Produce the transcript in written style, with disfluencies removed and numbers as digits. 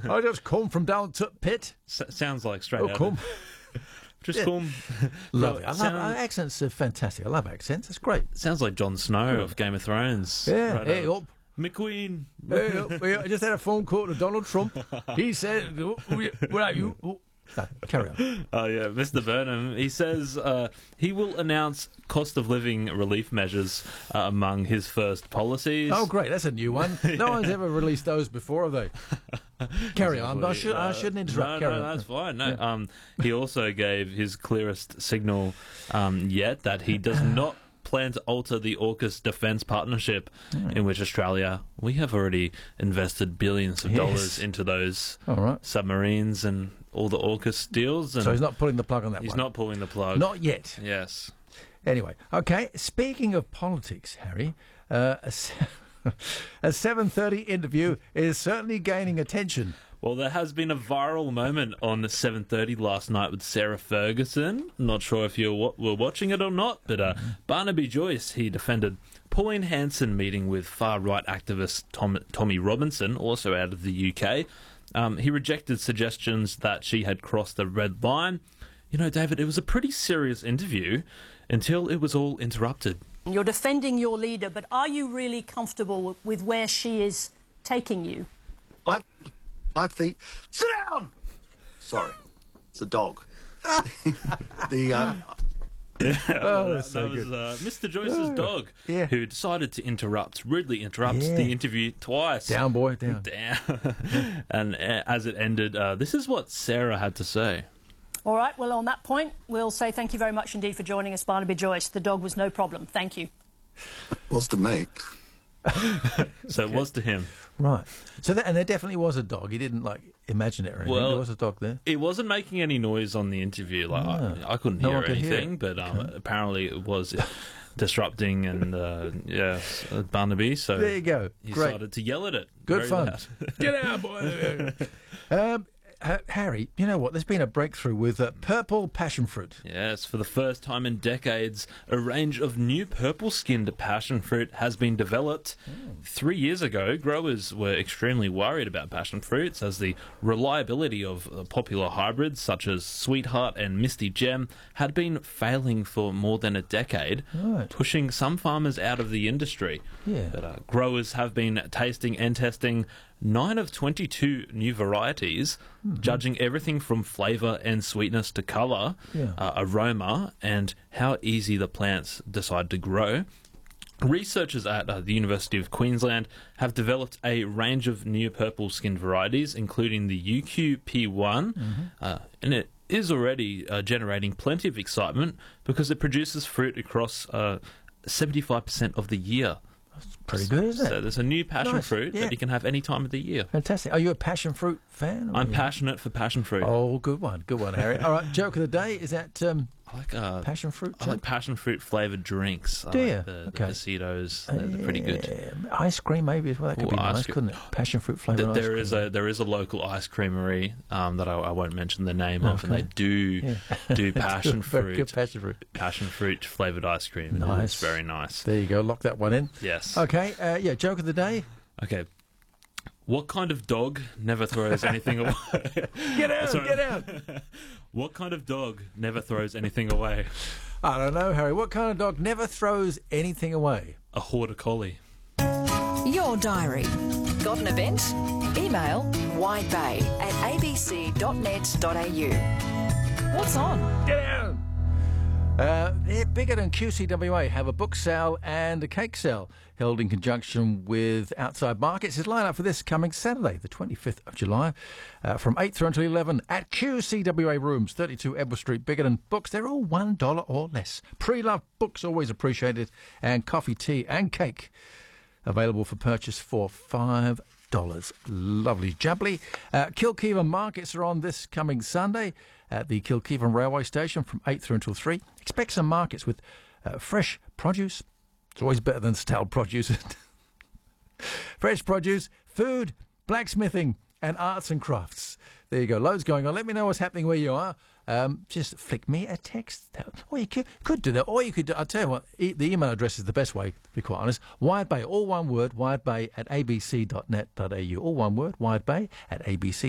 I just come from down to pit. Sounds like straight Oh, out. come. Just Yeah. come. Love it. Sound- Accents are fantastic. I love accents. It's great. Sounds like Jon Snow of Game of Thrones. Yeah. Right Hey, out. up. McQueen. Hey, up. I just had a phone call to Donald Trump. He said, where are you? Oh. No, carry on. Oh, yeah, Mr. Burnham. He says he will announce cost of living relief measures among his first policies. Oh, great. That's a new one. No one's ever released those before, have they? Carry on. I shouldn't interrupt. No, Carry on. that's fine. No, Yeah. he also gave his clearest signal yet that he does not plan to alter the AUKUS defence partnership, in which Australia, we have already invested billions of Yes. dollars into those All right. submarines and all the AUKUS deals. And So he's not pulling the plug on that he's one. not pulling the plug. Not yet. Yes. Anyway, okay. Speaking of politics, Harry, a 7:30 interview is certainly gaining attention. Well, there has been a viral moment on 7:30 last night with Sarah Ferguson. Not sure if you were watching it or not, but Barnaby Joyce, he defended Pauline Hanson meeting with far-right activist Tommy Robinson, also out of the UK. He rejected suggestions that she had crossed the red line. You know, David, it was a pretty serious interview until it was all interrupted. You're defending your leader, but are you really comfortable with where she is taking you? I think. Sit down. Sorry, it's a dog. Oh, that's so that was good. Mr. Joyce's dog, Yeah. who decided to rudely interrupt Yeah. the interview twice. Down, boy, down. Down. And as it ended, this is what Sarah had to say. All right, well, on that point, we'll say thank you very much indeed for joining us, Barnaby Joyce. The dog was no problem. Thank you. What's to me? So it was to him. Right. So and there definitely was a dog. He didn't imagine it or anything. Well, There was a dog there. It wasn't making any noise on the interview. I couldn't No hear one could hear anything, it. but apparently it was disrupting and Barnaby. So There you go. he Great. started to yell at it. Good Very fun. loud. Get out, boy. Harry, you know what? There's been a breakthrough with purple passion fruit. Yes, for the first time in decades, a range of new purple-skinned passion fruit has been developed. 3 years ago, growers were extremely worried about passion fruits as the reliability of popular hybrids such as Sweetheart and Misty Gem had been failing for more than a decade, Right. pushing some farmers out of the industry. Yeah. But growers have been tasting and testing 9 of 22 new varieties, judging everything from flavour and sweetness to colour, aroma, and how easy the plants decide to grow. Researchers at the University of Queensland have developed a range of new purple-skinned varieties, including the UQP1, and it is already generating plenty of excitement because it produces fruit across 75% of the year. Pretty good, isn't it? So there's a new passion Nice, fruit yeah. that you can have any time of the year. Fantastic. Are you a passion fruit fan? I'm passionate for passion fruit. Oh, good one, Harry. All right, joke of the day is that I like passion fruit. I like passion fruit flavoured drinks. Do I you? like the Okay. Besitos. They're pretty good. Ice cream, maybe as well. That could Ooh, be ice nice, cream. couldn't it? Passion fruit flavored ice There cream. is a local ice creamery that I won't mention the name of, and they do passion Very good fruit passion fruit. flavoured ice cream. Nice. It's very nice. There you go. Lock that one in. Yes. Okay. Joke of the day. Okay. What kind of dog never throws anything away? Get out! Sorry. Get out! What kind of dog never throws anything away? I don't know, Harry. What kind of dog never throws anything away? A Border Collie. Your diary. Got an event? Email widebay@abc.net.au. What's on? Get out! Bigger than QCWA have a book sale and a cake sale held in conjunction with Outside Markets. Is lined up for this coming Saturday, the 25th of July, from 8 through until 11 at QCWA Rooms, 32 Edward Street. Bigger than books, they're all $1 or less. Pre-loved books, always appreciated, and coffee, tea and cake available for purchase for $5. Lovely jubbly. Kilkeevan Markets are on this coming Sunday at the Kilkeevan Railway Station from 8 through until 3. Expect some markets with fresh produce. It's always better than stale produce. Fresh produce, food, blacksmithing and arts and crafts. There you go. Loads going on. Let me know what's happening where you are. Just flick me a text. Or you could do that. Or you could do, I'll tell you what, the email address is the best way, to be quite honest. Widebay, all one word, widebay@abc.net.au. All one word, widebay@abc.